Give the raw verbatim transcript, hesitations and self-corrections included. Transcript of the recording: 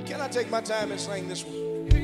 Can I take my time and sing this one?